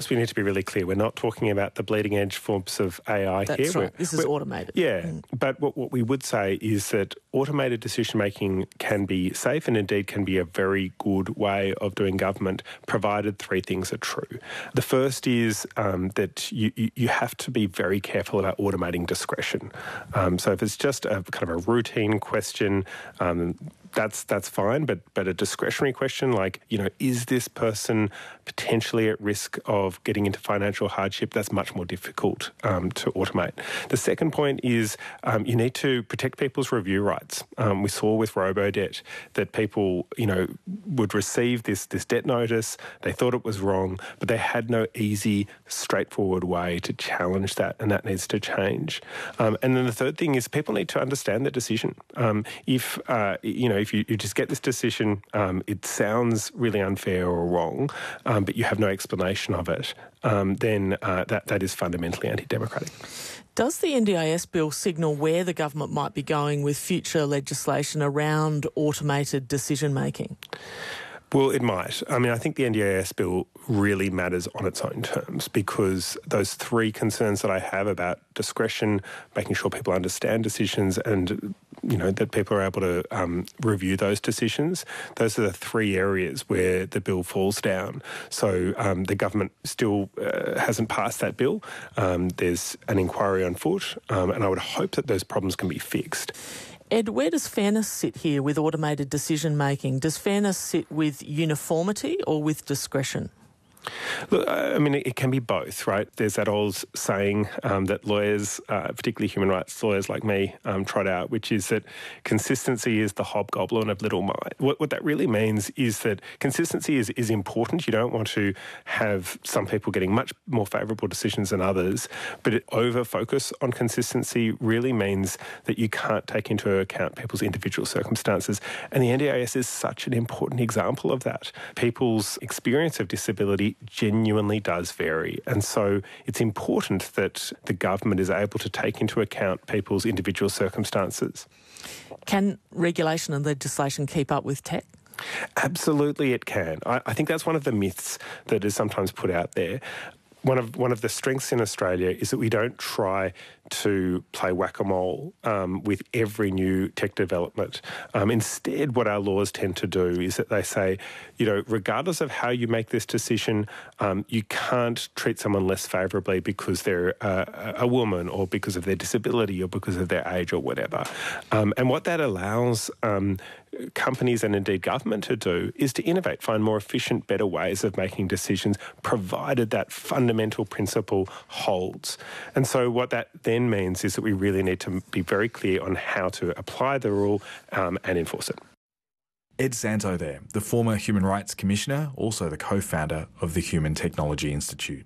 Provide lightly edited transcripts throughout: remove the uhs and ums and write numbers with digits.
we need to be really clear. We're not talking about the bleeding edge forms of AI here. That's right. This is automated. Yeah, but what we would say is that automated decision-making can be safe and indeed can be a very good way of doing government, provided three things are true. The first is that you have to be very careful about automating discretion. So if it's just a kind of a routine question, that's fine, but a discretionary question like, is this person potentially at risk of getting into financial hardship? That's much more difficult to automate. The second point is you need to protect people's review rights. We saw with Robodebt that people, would receive this debt notice, they thought it was wrong, but they had no easy, straightforward way to challenge that, and that needs to change. And then the third thing is people need to understand the decision. If you just get this decision, it sounds really unfair or wrong, but you have no explanation of it, then that is fundamentally anti-democratic. Does the NDIS bill signal where the government might be going with future legislation around automated decision-making? Well, it might. I think the NDIS bill really matters on its own terms because those three concerns that I have about discretion, making sure people understand decisions and, that people are able to review those decisions, those are the three areas where the bill falls down. So the government still hasn't passed that bill. There's an inquiry on foot, and I would hope that those problems can be fixed. Ed, where does fairness sit here with automated decision-making? Does fairness sit with uniformity or with discretion? Look, it can be both, right? There's that old saying that lawyers, particularly human rights lawyers like me, trot out, which is that consistency is the hobgoblin of little might. What that really means is that consistency is important. You don't want to have some people getting much more favourable decisions than others, but over-focus on consistency really means that you can't take into account people's individual circumstances. And the NDIS is such an important example of that. People's experience of disability genuinely does vary. And so it's important that the government is able to take into account people's individual circumstances. Can regulation and legislation keep up with tech? Absolutely it can. I think that's one of the myths that is sometimes put out there. One of the strengths in Australia is that we don't try to play whack-a-mole with every new tech development. Instead, what our laws tend to do is that they say, regardless of how you make this decision, you can't treat someone less favourably because they're a woman or because of their disability or because of their age or whatever. And what that allows companies and indeed government to do is to innovate, find more efficient, better ways of making decisions, provided that fundamental principle holds. And so what that then means is that we really need to be very clear on how to apply the rule and enforce it. Ed Santow there, the former Human Rights Commissioner, also the co-founder of the Human Technology Institute.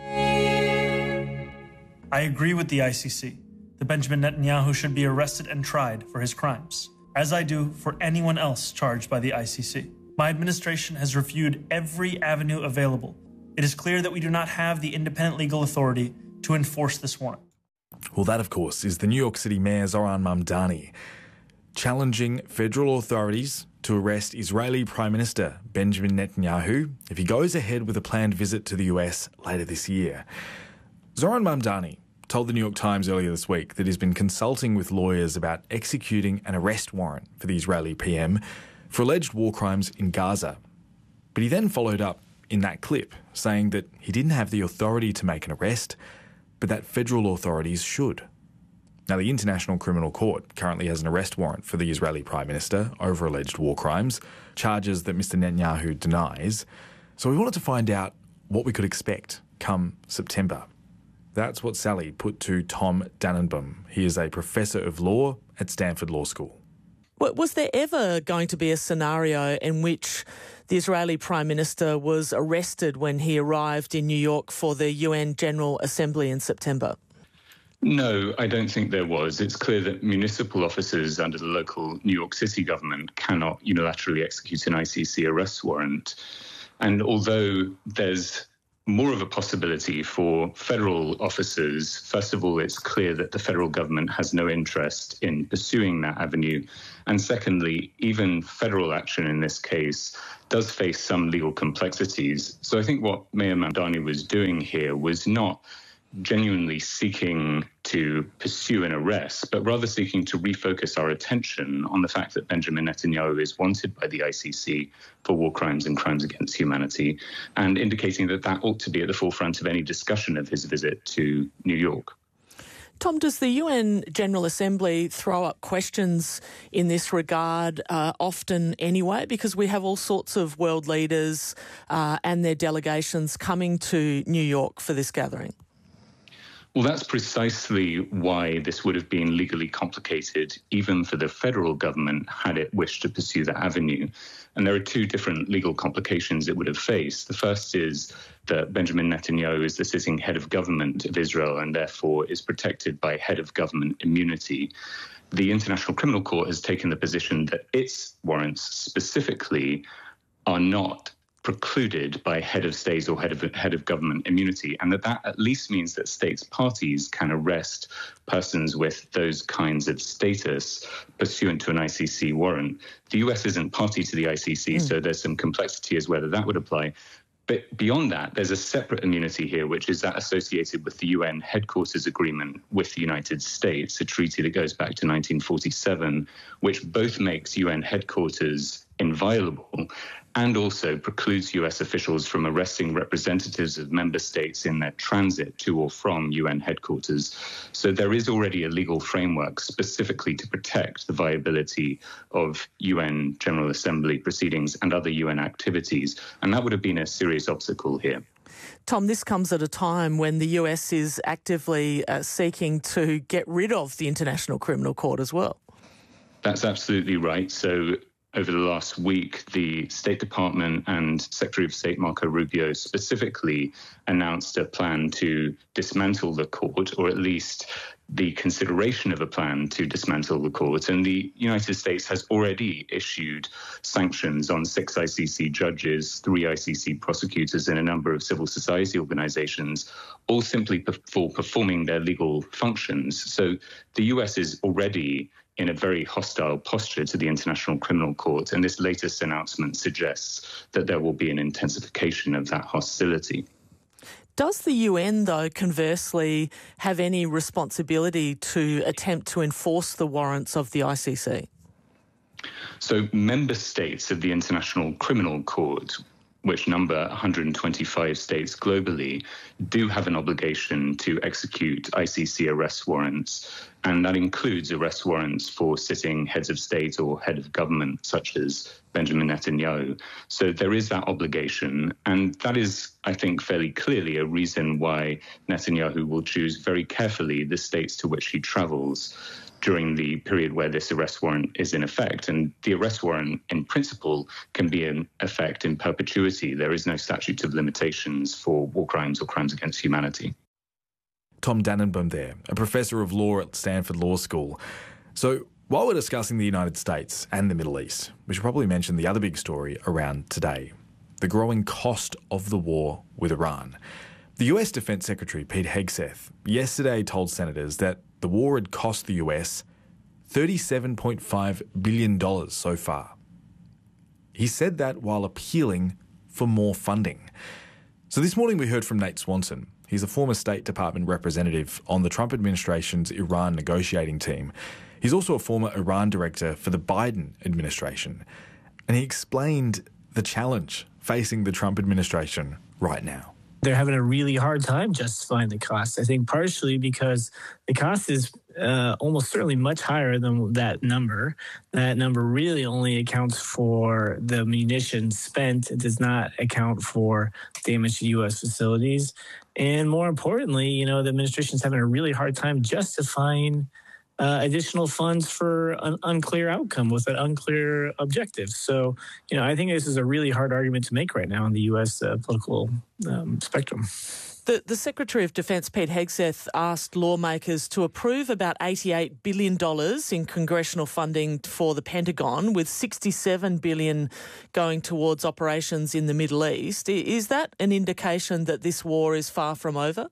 I agree with the ICC that Benjamin Netanyahu should be arrested and tried for his crimes, as I do for anyone else charged by the ICC. My administration has reviewed every avenue available. It is clear that we do not have the independent legal authority to enforce this warrant. Well, that, of course, is the New York City Mayor Zoran Mamdani challenging federal authorities to arrest Israeli Prime Minister Benjamin Netanyahu if he goes ahead with a planned visit to the US later this year. Zoran Mamdani told the New York Times earlier this week that he's been consulting with lawyers about executing an arrest warrant for the Israeli PM for alleged war crimes in Gaza. But he then followed up in that clip saying that he didn't have the authority to make an arrest, but that federal authorities should. Now, the International Criminal Court currently has an arrest warrant for the Israeli Prime Minister over alleged war crimes, charges that Mr Netanyahu denies. So we wanted to find out what we could expect come September. That's what Sally put to Tom Dannenbaum. He is a professor of law at Stanford Law School. Was there ever going to be a scenario in which the Israeli Prime Minister was arrested when he arrived in New York for the UN General Assembly in September? No, I don't think there was. It's clear that municipal officers under the local New York City government cannot unilaterally execute an ICC arrest warrant. And although there's more of a possibility for federal officers. First of all, it's clear that the federal government has no interest in pursuing that avenue. And secondly, even federal action in this case does face some legal complexities. So I think what Mayor Mamdani was doing here was not genuinely seeking to pursue an arrest, but rather seeking to refocus our attention on the fact that Benjamin Netanyahu is wanted by the ICC for war crimes and crimes against humanity, and indicating that that ought to be at the forefront of any discussion of his visit to New York. Tom, does the UN General Assembly throw up questions in this regard often anyway? Because we have all sorts of world leaders and their delegations coming to New York for this gathering. Well, that's precisely why this would have been legally complicated, even for the federal government, had it wished to pursue that avenue. And there are two different legal complications it would have faced. The first is that Benjamin Netanyahu is the sitting head of government of Israel and therefore is protected by head of government immunity. The International Criminal Court has taken the position that its warrants specifically are not precluded by head of state or head of government immunity, and that at least means that states parties can arrest persons with those kinds of status pursuant to an ICC warrant. The US isn't party to the ICC, so there's some complexity as whether that would apply. But beyond that, there's a separate immunity here, which is that associated with the UN headquarters agreement with the United States, a treaty that goes back to 1947, which both makes UN headquarters inviolable and also precludes US officials from arresting representatives of member states in their transit to or from UN headquarters. So there is already a legal framework specifically to protect the viability of UN General Assembly proceedings and other UN activities, and that would have been a serious obstacle here. Tom, this comes at a time when the US is actively seeking to get rid of the International Criminal Court as well. That's absolutely right. So over the last week, the State Department and Secretary of State Marco Rubio specifically announced a plan to dismantle the court, or at least the consideration of a plan to dismantle the court. And the United States has already issued sanctions on 6 ICC judges, 3 ICC prosecutors, and a number of civil society organizations, all simply for performing their legal functions. So the US is already in a very hostile posture to the International Criminal Court, and this latest announcement suggests that there will be an intensification of that hostility. Does the UN, though, conversely, have any responsibility to attempt to enforce the warrants of the ICC? So member states of the International Criminal Court, which number 125 states globally, do have an obligation to execute ICC arrest warrants, and that includes arrest warrants for sitting heads of state or head of government, such as Benjamin Netanyahu. So there is that obligation, and that is, I think, fairly clearly a reason why Netanyahu will choose very carefully the states to which he travels during the period where this arrest warrant is in effect. And the arrest warrant, in principle, can be in effect in perpetuity. There is no statute of limitations for war crimes or crimes against humanity. Tom Dannenbaum there, a professor of law at Stanford Law School. So while we're discussing the United States and the Middle East, we should probably mention the other big story around today, the growing cost of the war with Iran. The US Defense Secretary Pete Hegseth yesterday told senators that the war had cost the US $37.5 billion so far. He said that while appealing for more funding. So this morning we heard from Nate Swanson. He's a former State Department representative on the Trump administration's Iran negotiating team. He's also a former Iran director for the Biden administration. And he explained the challenge facing the Trump administration right now. They're having a really hard time justifying the cost. I think partially because the cost is almost certainly much higher than that number. That number really only accounts for the munitions spent. It does not account for damage to U.S. facilities. And more importantly, the administration is having a really hard time justifying additional funds for an unclear outcome with an unclear objective. So, I think this is a really hard argument to make right now in the U.S. Political spectrum. The Secretary of Defence, Pete Hegseth, asked lawmakers to approve about $88 billion in congressional funding for the Pentagon, with $67 billion going towards operations in the Middle East. Is that an indication that this war is far from over?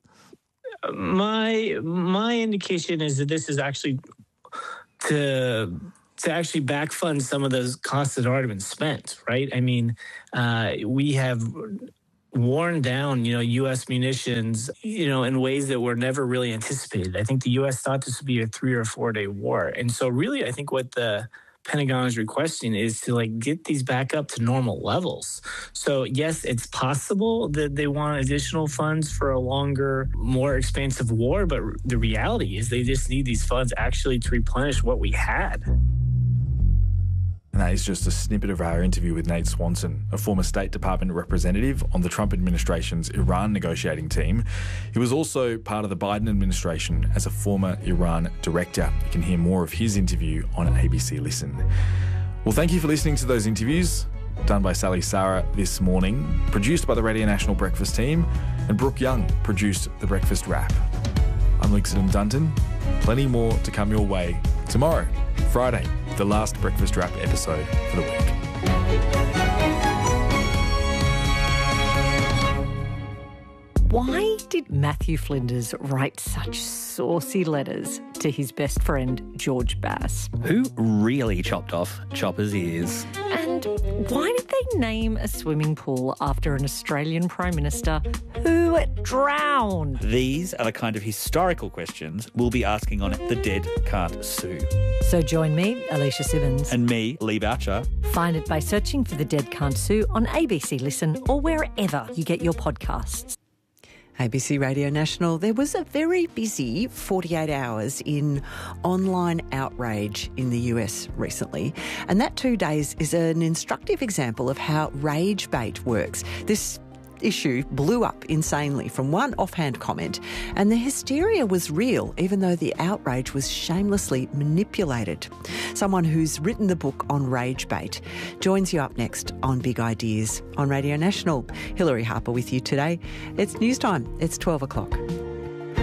My indication is that this is actually to actually backfund some of those costs that have already been spent, right? I mean, we have worn down, U.S. munitions, in ways that were never really anticipated. I think the U.S. thought this would be a 3 or 4 day war. And so really, I think what the Pentagon is requesting is to get these back up to normal levels. So yes, it's possible that they want additional funds for a longer, more expansive war, but the reality is they just need these funds actually to replenish what we had. And that is just a snippet of our interview with Nate Swanson, a former State Department representative on the Trump administration's Iran negotiating team. He was also part of the Biden administration as a former Iran director. You can hear more of his interview on ABC Listen. Well, thank you for listening to those interviews, done by Sally Sarah this morning, produced by the Radio National Breakfast team, and Brooke Young produced the Breakfast Wrap. I'm Lixon Dunton. Plenty more to come your way tomorrow, Friday, the last Breakfast Wrap episode for the week. Why did Matthew Flinders write such saucy letters to his best friend, George Bass? Who really chopped off Chopper's ears? And why did they name a swimming pool after an Australian Prime Minister who drowned? These are the kind of historical questions we'll be asking on The Dead Can't Sue. So join me, Alicia Simmons. And me, Lee Boucher. Find it by searching for The Dead Can't Sue on ABC Listen or wherever you get your podcasts. ABC Radio National, there was a very busy 48 hours in online outrage in the US recently. And that 2 days is an instructive example of how rage bait works. This issue blew up insanely from one offhand comment, and the hysteria was real, even though the outrage was shamelessly manipulated. Someone who's written the book on rage bait joins you up next on Big Ideas on Radio National. Hilary Harper with you today. It's news time. It's 12 o'clock.